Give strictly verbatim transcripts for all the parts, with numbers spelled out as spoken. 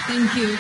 Thank you.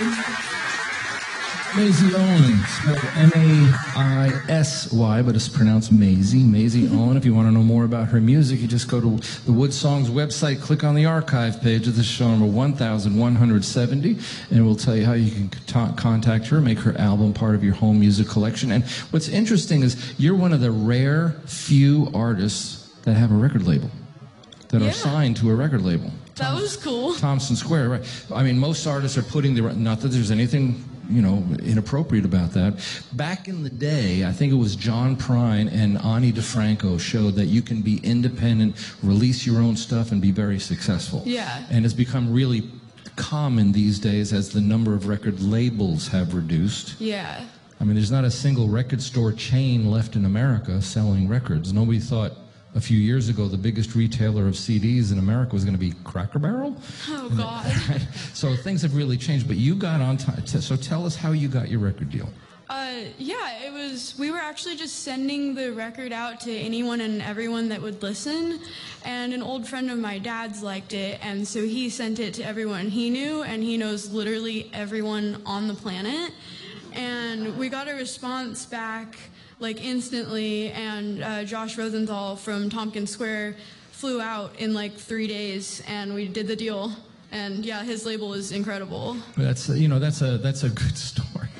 Maisy Owen, spelled M A I S Y, but it's pronounced Maisy. Maisy Owen. If you want to know more about her music, you just go to the Wood Songs website, click on the archive page of the show number one thousand one hundred seventy, and we'll tell you how you can ta- contact her, make her album part of your home music collection. And what's interesting is you're one of the rare few artists that have a record label, that yeah. are signed to a record label. That was cool. Thompson Square, right? I mean, most artists are putting their, not that there's anything, you know, inappropriate about that. Back in the day, I think it was John Prine and Ani DeFranco showed that you can be independent, release your own stuff, and be very successful. Yeah. And it's become really common these days as the number of record labels have reduced. Yeah. I mean, there's not a single record store chain left in America selling records. Nobody thought a few years ago the biggest retailer of C Ds in America was going to be Cracker Barrel. Oh, God. Right? So things have really changed, but you got on time. So tell us how you got your record deal. Uh, yeah, it was, we were actually just sending the record out to anyone and everyone that would listen, and an old friend of my dad's liked it, and so he sent it to everyone he knew, and he knows literally everyone on the planet, and we got a response back like instantly, and uh, Josh Rosenthal from Tompkins Square flew out in like three days, and we did the deal. And yeah, his label is incredible. That's you know that's a that's a good story.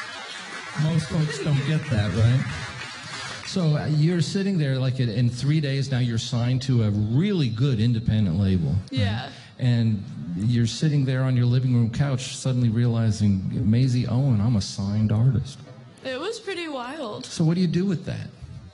Most folks don't get that, right? So uh, you're sitting there like in, in three days now. You're signed to a really good independent label. Yeah. Right? And you're sitting there on your living room couch, suddenly realizing, Maisy Owen, I'm a signed artist. It was pretty wild. So what do you do with that?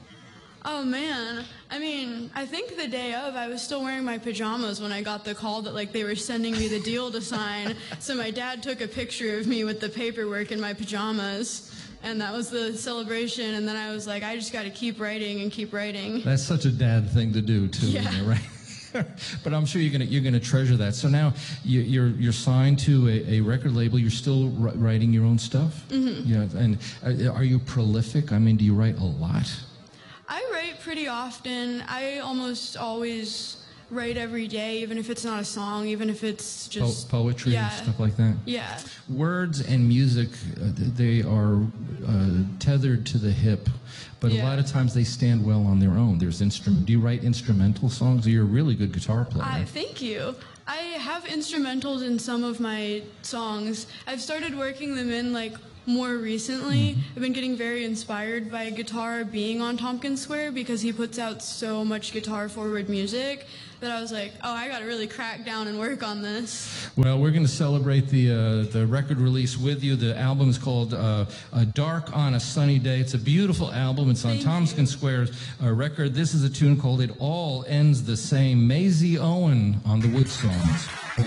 Oh, man. I mean, I think the day of, I was still wearing my pajamas when I got the call that, like, they were sending me the deal to sign. So my dad took a picture of me with the paperwork in my pajamas, and that was the celebration. And then I was like, I just got to keep writing and keep writing. That's such a dad thing to do, too, yeah. You know, right? But I'm sure you're gonna you're gonna treasure that. So now you, you're you're signed to a, a record label. You're still writing your own stuff. Mm-hmm. Yeah. And uh, are you prolific? I mean, do you write a lot? I write pretty often. I almost always write every day, even if it's not a song, even if it's just po- poetry yeah. and stuff like that. Yeah. Words and music, uh, they are uh, tethered to the hip, but yeah. a lot of times they stand well on their own. There's instrument. Do you write instrumental songs? Or you're a really good guitar player. I, thank you. I have instrumentals in some of my songs. I've started working them in like more recently. Mm-hmm. I've been getting very inspired by guitar being on Tompkins Square because he puts out so much guitar forward music that I was like, oh, I got to really crack down and work on this. Well, we're going to celebrate the uh, the record release with you. The album is called uh, uh, Dark on a Sunny Day. It's a beautiful album. It's on Tompkins Square's uh, record. This is a tune called It All Ends the Same. Maisy Owen on the Wood Songs.